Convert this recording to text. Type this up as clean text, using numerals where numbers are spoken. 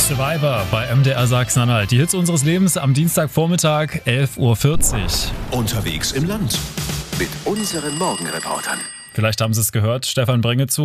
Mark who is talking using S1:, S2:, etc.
S1: Survivor bei MDR Sachsen-Anhalt. Die Hits unseres Lebens am Dienstagvormittag, 11.40 Uhr.
S2: Unterwegs im Land mit unseren Morgenreportern.
S1: Vielleicht haben Sie es gehört, Stefan Bringe zu.